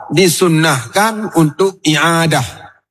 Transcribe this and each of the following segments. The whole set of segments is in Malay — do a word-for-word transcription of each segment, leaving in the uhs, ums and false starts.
disunnahkan untuk i'adah.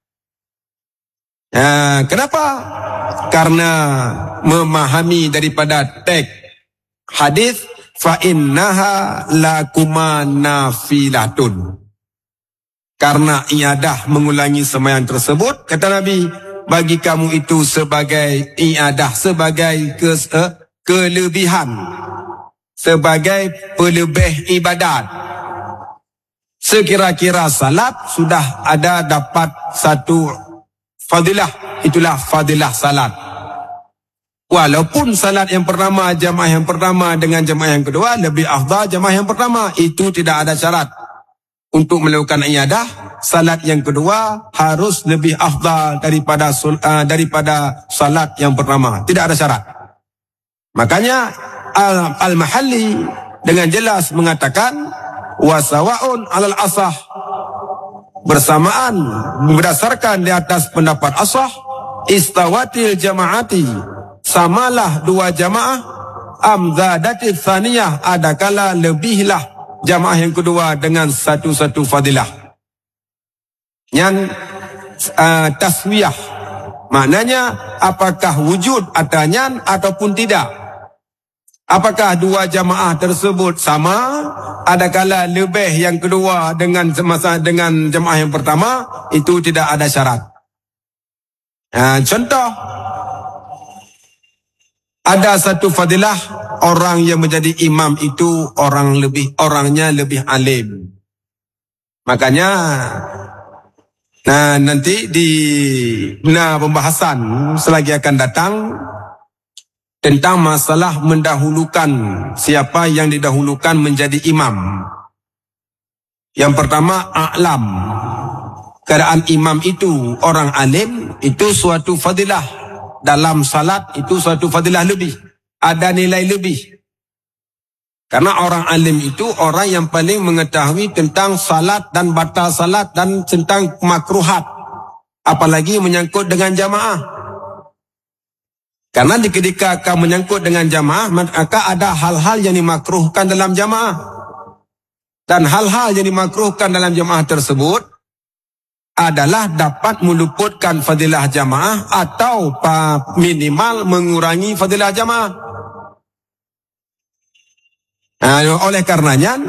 Ha, kenapa? Karena memahami daripada teks hadis fa innaha lakuma nafilatun. Karena iadah mengulangi sembahyang tersebut, kata Nabi, bagi kamu itu sebagai iadah, sebagai kes, eh, kelebihan, sebagai pelebih ibadat. Sekira-kira salat sudah ada dapat satu fadilah, itulah fadilah salat. Walaupun salat yang pertama, jamaah yang pertama dengan jamaah yang kedua lebih afdal jamaah yang pertama, itu tidak ada syarat. Untuk melakukan iadah, salat yang kedua harus lebih afdal daripada uh, daripada salat yang pertama, tidak ada syarat. Makanya Al-Mahalli dengan jelas mengatakan wasawa'un alal asah, bersamaan berdasarkan di atas pendapat asah, istawatil jama'ati, samalah dua jamaah, amzadatil thaniyah, adakala lebihlah jamaah yang kedua dengan satu-satu fadilah. Yang uh, taswiyah, maknanya apakah wujud adanya ataupun tidak. Apakah dua jamaah tersebut sama, adakala lebih yang kedua dengan semasa dengan jamaah yang pertama, itu tidak ada syarat. Nah, contoh, ada satu fadilah, orang yang menjadi imam itu orang lebih orangnya lebih alim. Makanya nah nanti di nah pembahasan selagi akan datang tentang masalah mendahulukan, siapa yang didahulukan menjadi imam. Yang pertama, a'lam. Keadaan imam itu orang alim, itu suatu fadilah. Dalam salat itu suatu fadilah lebih. Ada nilai lebih. Karena orang alim itu orang yang paling mengetahui tentang salat dan batal salat dan tentang makruhat. Apalagi menyangkut dengan jamaah. Karena di ketika kamu menyangkut dengan jamaah, maka ada hal-hal yang dimakruhkan dalam jamaah. Dan hal-hal yang dimakruhkan dalam jamaah tersebut adalah dapat meluputkan fadilah jamaah atau minimal mengurangi fadilah jamaah. Nah, oleh karenanya,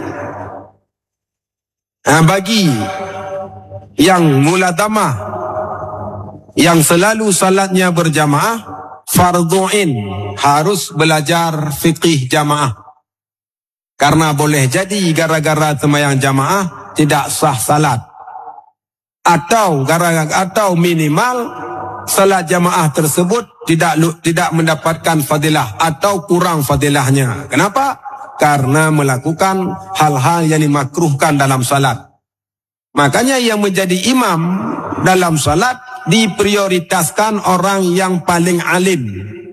bagi yang muladamah, yang selalu salatnya berjamaah, fardhu'in, harus belajar fiqih jamaah. Karena boleh jadi gara-gara sembahyang jamaah tidak sah salat. Atau gara-gara atau minimal salat jamaah tersebut tidak tidak mendapatkan fadilah atau kurang fadilahnya. Kenapa? Karena melakukan hal-hal yang dimakruhkan dalam salat. Makanya yang menjadi imam dalam salat diprioritaskan orang yang paling alim.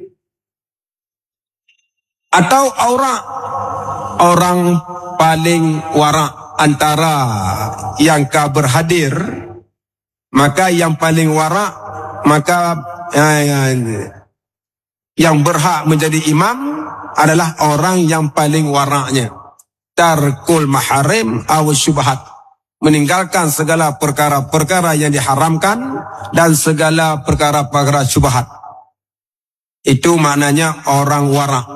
Atau orang orang paling wara' antara yang ka berhadir, maka yang paling wara' maka eh, yang berhak menjadi imam adalah orang yang paling wara'nya. Tarkul maharim aw syubhat, meninggalkan segala perkara-perkara yang diharamkan dan segala perkara-perkara syubhat. Itu maknanya orang wara'.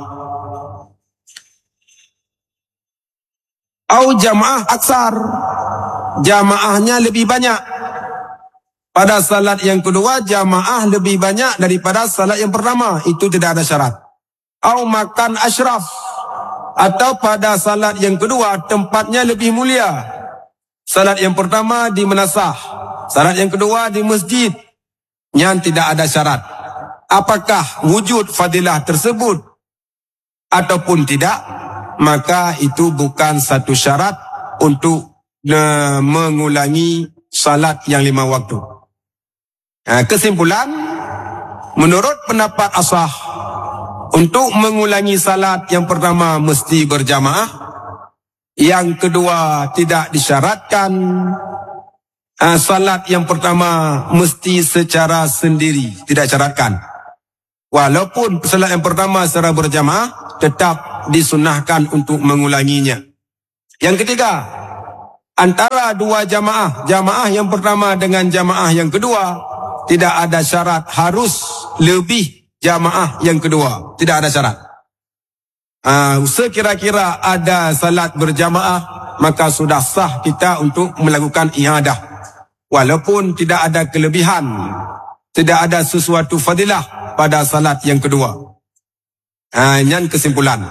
Au jamaah aksar, jamaahnya lebih banyak. Pada salat yang kedua jamaah lebih banyak daripada salat yang pertama, itu tidak ada syarat. Au makan asyraf, atau pada salat yang kedua tempatnya lebih mulia. Salat yang pertama di menasah, salat yang kedua di masjid, yang tidak ada syarat. Apakah wujud fadilah tersebut ataupun tidak, maka itu bukan satu syarat untuk uh, mengulangi salat yang lima waktu. Nah, kesimpulan, menurut pendapat asah, untuk mengulangi salat yang pertama mesti berjamaah, yang kedua tidak disyaratkan, uh, salat yang pertama mesti secara sendiri, tidak syaratkan. Walaupun salat yang pertama secara berjamaah, tetap disunahkan untuk mengulanginya. Yang ketiga, antara dua jamaah, jamaah yang pertama dengan jamaah yang kedua, tidak ada syarat harus lebih jamaah yang kedua. Tidak ada syarat. Uh, sekira-kira ada salat berjamaah, maka sudah sah kita untuk melakukan iadah. Walaupun tidak ada kelebihan, tidak ada sesuatu fadilah pada salat yang kedua. Uh, ini kesimpulan.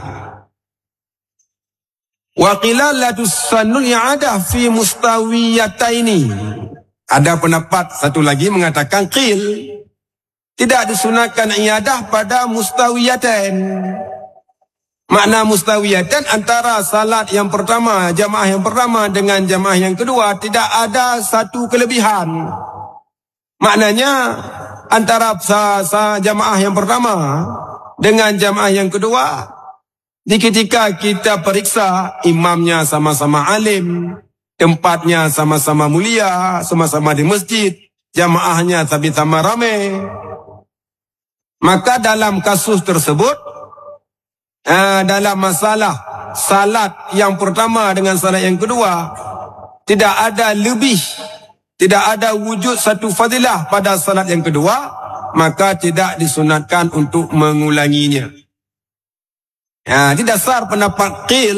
Wa qila la tusannul i'adah fi mustawiyataini. Ada pendapat satu lagi mengatakan qil tidak disunatkan i'adah pada mustawiyatain. Makna mustawiyatan antara salat yang pertama, jamaah yang pertama dengan jamaah yang kedua tidak ada satu kelebihan. Maknanya antara sa, sa jamaah yang pertama dengan jamaah yang kedua, di ketika kita periksa imamnya sama-sama alim, tempatnya sama-sama mulia, sama-sama di masjid, jamaahnya sama-sama ramai, maka dalam kasus tersebut, uh, dalam masalah salat yang pertama dengan salat yang kedua, tidak ada lebih, tidak ada wujud satu fadilah pada salat yang kedua, maka tidak disunatkan untuk mengulanginya. Ya, di dasar pendapat qil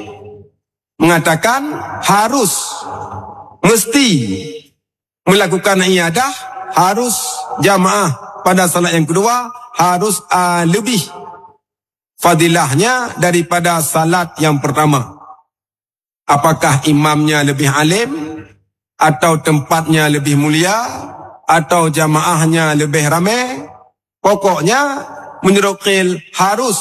mengatakan harus, mesti melakukan iadah, harus jamaah pada salat yang kedua, harus uh, lebih fadilahnya daripada salat yang pertama. Apakah imamnya lebih alim, atau tempatnya lebih mulia, atau jamaahnya lebih ramai, pokoknya menurut qil harus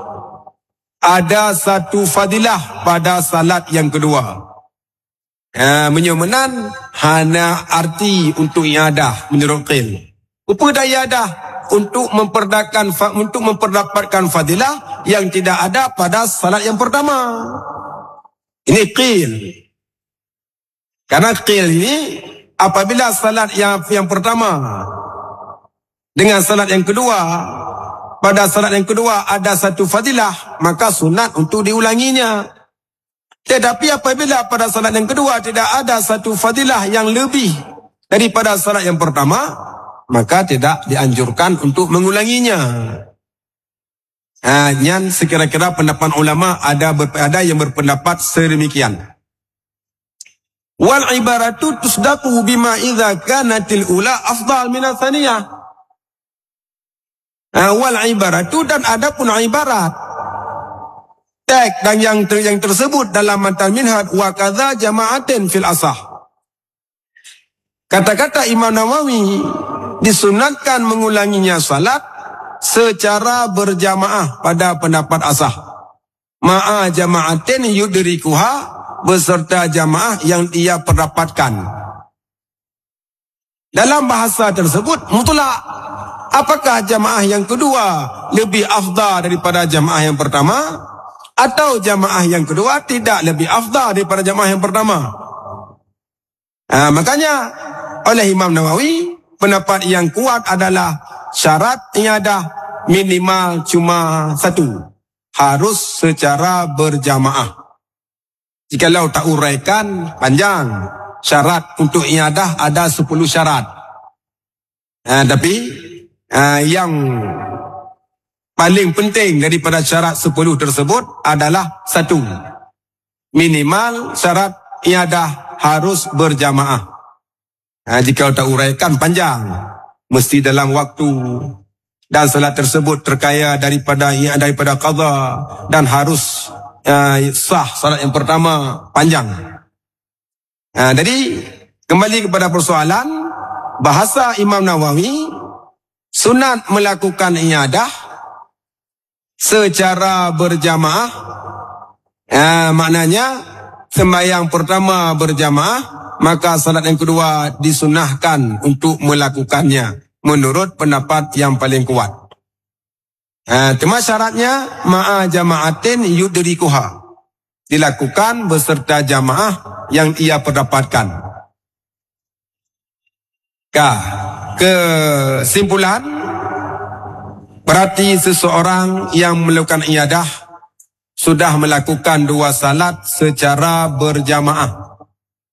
ada satu fadilah pada salat yang kedua. Ha, menyumenan hana arti untuk iadah menurut qil. Upaya iadah untuk memperdakan untuk memperdapatkan fadilah yang tidak ada pada salat yang pertama. Ini qil. Karena qil ini apabila salat yang yang pertama dengan salat yang kedua, pada salat yang kedua ada satu fadilah, maka sunat untuk diulanginya. Tetapi apabila pada salat yang kedua tidak ada satu fadilah yang lebih daripada salat yang pertama, maka tidak dianjurkan untuk mengulanginya. Ah, yang sekira-kira pendapat ulama ada ada yang berpendapat sedemikian. Wal ibaratu tusdaqu bima idza kanatil ula afdal min ats-tsaniyah. Wal ibaratu, dan ada pun ibarat teks dan yang ter, yang tersebut dalam matan minhaj wa kadza jama'atin fil asah. Kata-kata Imam Nawawi, disunatkan mengulanginya salat secara berjamaah pada pendapat asah. Ma'a jama'atin yudrikuha, beserta jamaah yang ia perdapatkan. Dalam bahasa tersebut mutlak. Apakah jamaah yang kedua lebih afdal daripada jamaah yang pertama, atau jamaah yang kedua tidak lebih afdal daripada jamaah yang pertama? Nah, makanya oleh Imam Nawawi, pendapat yang kuat adalah syarat iadah minimal cuma satu, harus secara berjamaah. Jikalau tak uraikan panjang, syarat untuk iadah ada sepuluh syarat. Nah, tapi Uh, yang paling penting daripada syarat sepuluh tersebut adalah satu, minimal syarat iadah harus berjamaah. Uh, jika tak uraikan panjang, mesti dalam waktu, dan salat tersebut terkaya daripada ia daripada qadha, dan harus uh, sah salat yang pertama panjang. Uh, jadi kembali kepada persoalan bahasa Imam Nawawi, sunat melakukan iadah secara berjamaah. Eh, maknanya sembahyang pertama berjamaah, maka salat yang kedua disunahkan untuk melakukannya menurut pendapat yang paling kuat. Eh, cuma syaratnya ma'a jama'atin yudrikuha, dilakukan beserta jamaah yang ia perdapatkan. Kah kesimpulan, berarti seseorang yang melakukan iadah sudah melakukan dua salat secara berjamaah.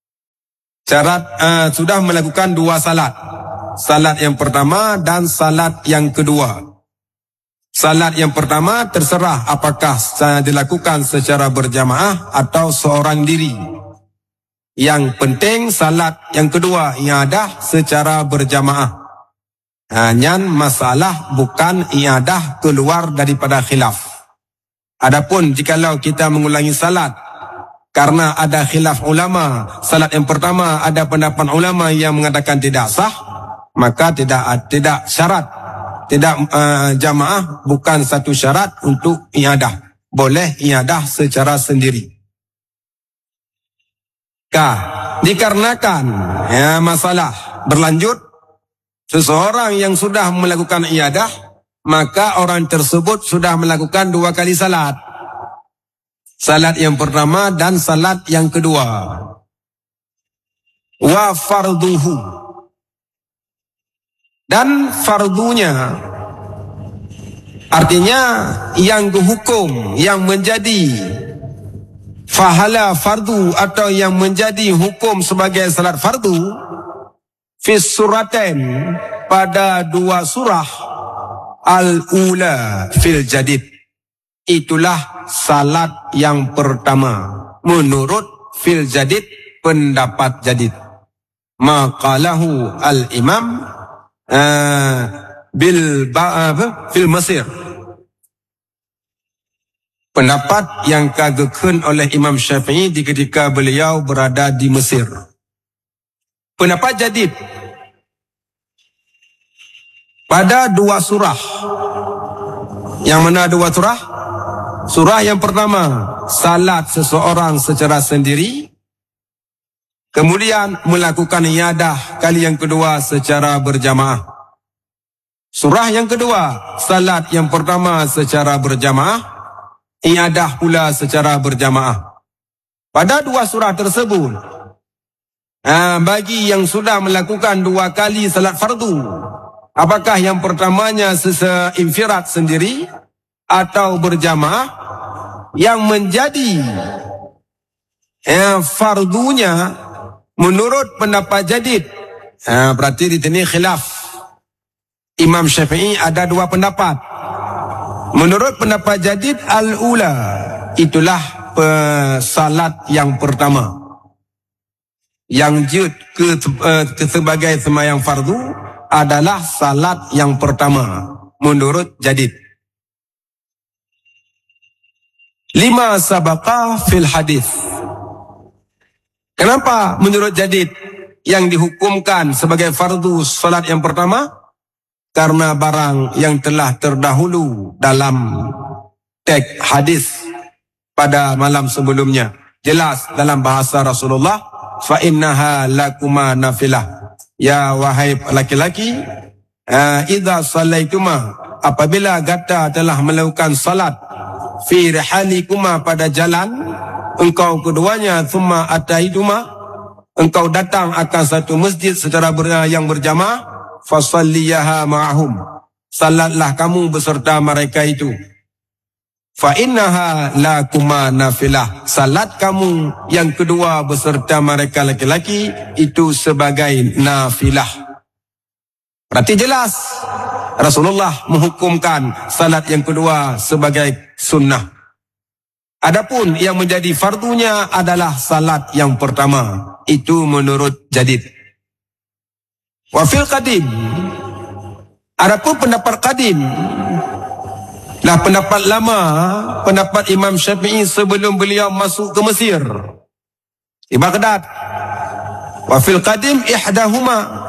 Syarat uh, sudah melakukan dua salat. Salat yang pertama dan salat yang kedua. Salat yang pertama terserah apakah dilakukan secara berjamaah atau seorang diri. Yang penting salat yang kedua iadah secara berjamaah. Hanya masalah bukan iadah keluar daripada khilaf. Adapun jikalau kita mengulangi salat karena ada khilaf ulama, salat yang pertama ada pendapat ulama yang mengatakan tidak sah, maka tidak tidak syarat, tidak uh, jamaah bukan satu syarat untuk iadah. Boleh iadah secara sendiri. K. Dikarenakan ya, masalah berlanjut, seseorang yang sudah melakukan iadah, maka orang tersebut sudah melakukan dua kali salat. Salat yang pertama dan salat yang kedua. Wa farduhu. Dan fardunya, artinya yang hukum, yang menjadi fahala fardu atau yang menjadi hukum sebagai salat fardu, fis suratain, pada dua surah, al-ula fil jadid, itulah salat yang pertama menurut fil jadid, pendapat jadid. Maqalahu al-imam uh, bil ba'ab fil Mesir, pendapat yang kagekun oleh Imam Syafi'i di ketika beliau berada di Mesir. Pendapat jadid pada dua surah. Yang mana dua surah? Surah yang pertama, salat seseorang secara sendiri, kemudian melakukan iadah kali yang kedua secara berjamaah. Surah yang kedua, salat yang pertama secara berjamaah, iadah pula secara berjamaah. Pada dua surah tersebut, bagi yang sudah melakukan dua kali salat fardu, apakah yang pertamanya seinfirat sendiri atau berjamaah, yang menjadi eh, fardunya menurut pendapat jadid. Eh, berarti di sini khilaf. Imam Syafi'i ada dua pendapat. Menurut pendapat jadid, al-ula, itulah salat yang pertama. Yang jud ke, ke sebagai sembahyang fardu adalah salat yang pertama menurut jadid. Lima sabaqa fil hadis. Kenapa menurut jadid yang dihukumkan sebagai fardu salat yang pertama? Karena barang yang telah terdahulu dalam teks hadis pada malam sebelumnya jelas dalam bahasa Rasulullah, fa innaha lakuma nafilah. Ya wahai laki-laki, uh, idza sallaituma, apabila gata telah melakukan salat, fi rihalikuma, pada jalan engkau keduanya, thumma ataituma, engkau datang akan satu masjid secara ber, yang berjamaah, fasalliyaha ma'ahum, salatlah kamu beserta mereka itu. Fa innaha lakuma nafilah, salat kamu yang kedua beserta mereka laki-laki itu sebagai nafilah. Berarti jelas Rasulullah menghukumkan salat yang kedua sebagai sunnah. Adapun yang menjadi fardunya adalah salat yang pertama, itu menurut jadid. Wa fil qadim, adapun pendapat qadim, lah pendapat lama, pendapat Imam Syafi'i sebelum beliau masuk ke Mesir, di Baghdad. Wa fil qadim ihdahuma,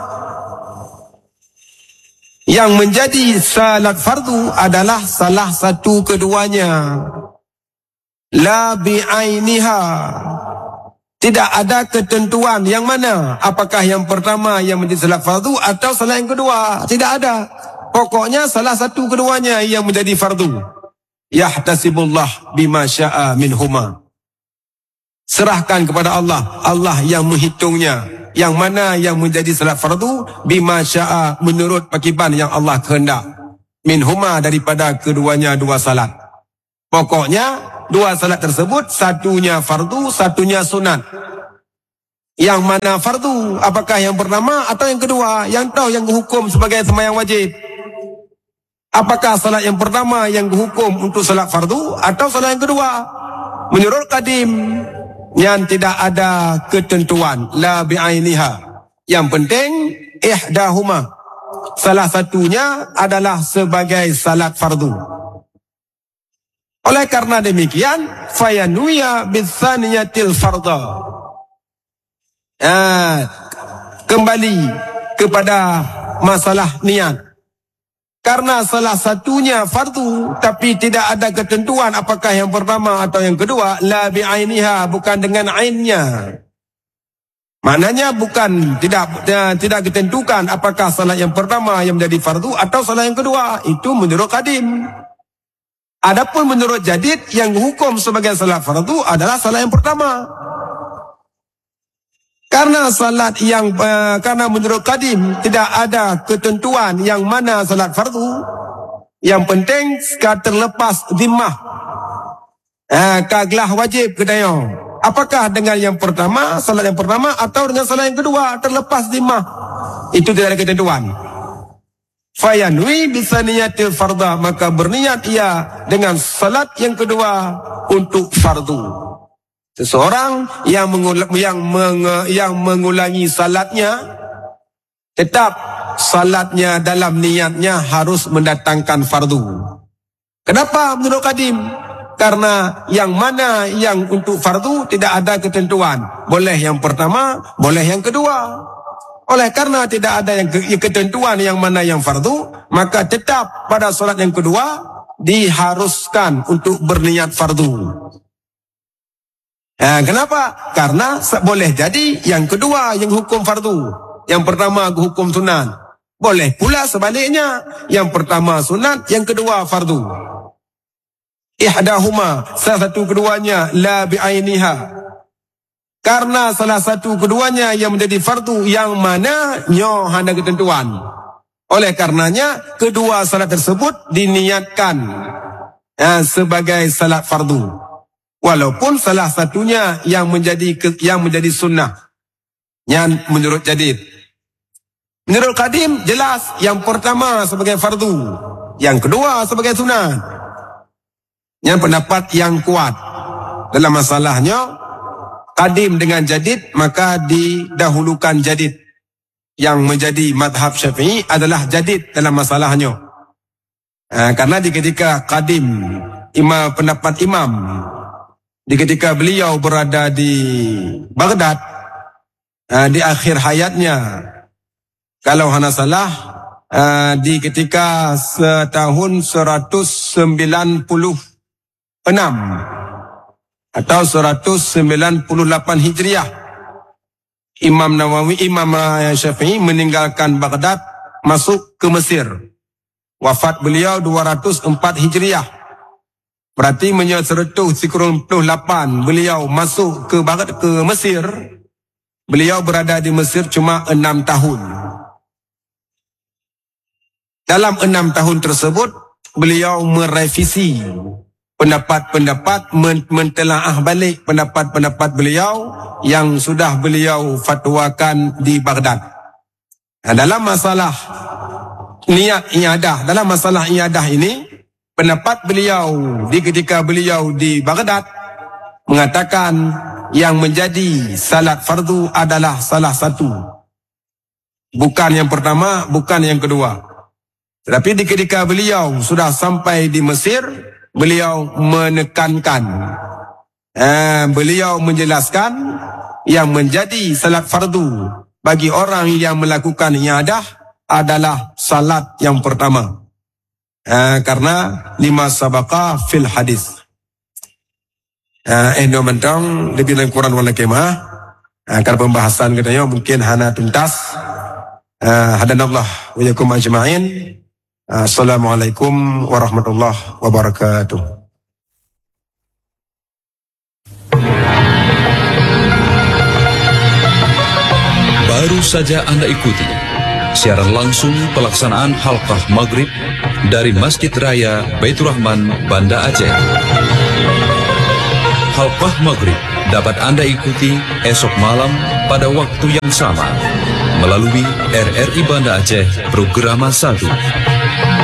yang menjadi salat fardu adalah salah satu keduanya. La bi'ainiha, tidak ada ketentuan yang mana, apakah yang pertama yang menjadi salat fardu atau salat yang kedua, tidak ada. Pokoknya salah satu keduanya yang menjadi fardu. Yahtasibullah bima sya'a minhuma, serahkan kepada Allah, Allah yang menghitungnya, yang mana yang menjadi salat fardu, bima sya'a, menurut pakiban yang Allah kehendak, minhuma, daripada keduanya dua salat. Pokoknya dua salat tersebut, satunya fardu, satunya sunat. Yang mana fardu? Apakah yang pertama atau yang kedua? Yang tahu yang hukum sebagai sembahyang wajib. Apakah salat yang pertama yang hukum untuk salat fardu atau salat yang kedua? Menurut kadim yang tidak ada ketentuan, la bi'ainiha. Yang penting ihdahuma, salah satunya adalah sebagai salat fardu. Oleh karena demikian, fayanuya bisaniyatil fardha. Ah, kembali kepada masalah niat. Karena salah satunya fardu, tapi tidak ada ketentuan apakah yang pertama atau yang kedua, la bi'ainiha, bukan dengan ainnya. Maknanya bukan tidak tidak ditentukan apakah salat yang pertama yang menjadi fardu atau salat yang kedua. Itu menurut kadim. Adapun menurut jadid, yang hukum sebagai salat fardu adalah salat yang pertama. Karena salat yang uh, karena menurut kadim tidak ada ketentuan yang mana salat fardu. Yang penting terlepas zimmah. Ah, kaglah wajib kedaya. Apakah dengan yang pertama, salat yang pertama atau dengan salat yang kedua terlepas zimmah. Itu tidak ada ketentuan. Fayanwi bisaniyatil fardha, maka berniat ia dengan salat yang kedua untuk fardu. Seseorang yang mengulang, yang, meng, yang mengulangi salatnya, tetap salatnya dalam niatnya harus mendatangkan fardu. Kenapa menurut kadim? Karena yang mana yang untuk fardu tidak ada ketentuan. Boleh yang pertama, boleh yang kedua. Oleh karena tidak ada yang ketentuan yang mana yang fardu, maka tetap pada salat yang kedua diharuskan untuk berniat fardu. Nah, kenapa? Karena boleh jadi yang kedua yang hukum fardu, yang pertama hukum sunat. Boleh pula sebaliknya, yang pertama sunat, yang kedua fardu. Ihdahuma, salah satu keduanya, la bi'ainiha. Karena salah satu keduanya yang menjadi fardu, yang mana nyo ada ketentuan. Oleh karenanya kedua salat tersebut diniatkan ya, sebagai salat fardu. Walaupun salah satunya yang menjadi yang menjadi sunnah. Yang menurut jadid. Menurut kadim jelas yang pertama sebagai fardu, yang kedua sebagai sunnah. Yang pendapat yang kuat dalam masalahnya kadim dengan jadid, maka didahulukan jadid. Yang menjadi madhab Syafi'i adalah jadid dalam masalahnya. Ha, karena di ketika kadim imam pendapat imam, di ketika beliau berada di Baghdad, uh, di akhir hayatnya, kalau hana salah, uh, di ketika setahun seratus sembilan puluh enam atau seratus sembilan puluh lapan Hijriah, Imam Nawawi, Imam Syafi'i meninggalkan Baghdad, masuk ke Mesir. Wafat beliau dua ratus empat Hijriah. Berarti menyertuh seratus puluh lapan beliau masuk ke Baghdad, ke Mesir. Beliau berada di Mesir cuma enam tahun. Dalam enam tahun tersebut beliau merevisi pendapat-pendapat, mentelaah balik pendapat-pendapat beliau yang sudah beliau fatwakan di Baghdad. Nah, dalam masalah niat iyadah, dalam masalah iyadah ini, pendapat beliau di ketika beliau di Baghdad mengatakan yang menjadi salat fardu adalah salah satu. Bukan yang pertama, bukan yang kedua. Tetapi di ketika beliau sudah sampai di Mesir, beliau menekankan, eh, beliau menjelaskan yang menjadi salat fardu bagi orang yang melakukan iyadah adalah salat yang pertama. Uh, karena lima sabaqah fil hadis. Uh, eh no mentang lebih dalam Quran wala kemah. Uh, karena pembahasan katanya mungkin hana tuntas. Uh, hadanallah wa yakum ajma'in. Uh, Assalamualaikum warahmatullahi wabarakatuh. Baru saja Anda ikuti siaran langsung pelaksanaan halqah maghrib dari Masjid Raya Baitur Rahman, Banda Aceh. Halqah maghrib dapat Anda ikuti esok malam pada waktu yang sama melalui R R I Banda Aceh Programa satu.